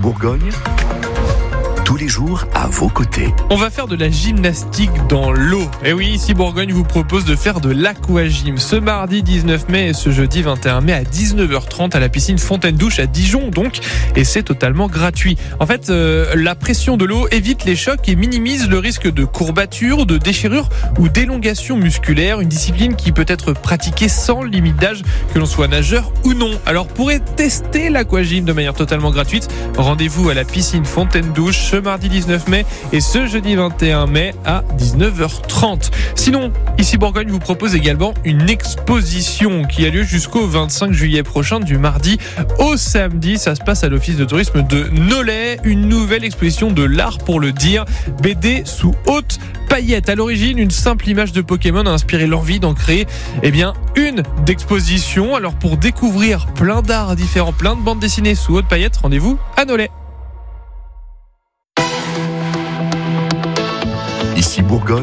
Bourgogne, tous les jours à vos côtés. On va faire de la gymnastique dans l'eau. Et oui, ici Bourgogne vous propose de faire de l'aquagym ce mardi 19 mai et ce jeudi 21 mai à 19h30 à la piscine Fontaine-Douche à Dijon donc. Et c'est totalement gratuit. En fait, la pression de l'eau évite les chocs et minimise le risque de courbature, de déchirure ou d'élongation musculaire. Une discipline qui peut être pratiquée sans limite d'âge, que l'on soit nageur ou non. Alors pour tester l'aquagym de manière totalement gratuite, rendez-vous à la piscine Fontaine-Douche ce mardi 19 mai et ce jeudi 21 mai à 19h30. Sinon, ici Bourgogne vous propose également une exposition qui a lieu jusqu'au 25 juillet prochain, du mardi au samedi. Ça se passe à l'office de tourisme de Nolay. Une nouvelle exposition de l'art pour le dire, BD sous haute paillette. À l'origine, une simple image de Pokémon a inspiré l'envie d'en créer une d'exposition. Alors pour découvrir plein d'arts différents, plein de bandes dessinées sous haute paillette, rendez-vous à Nolay. Ici Bourgogne.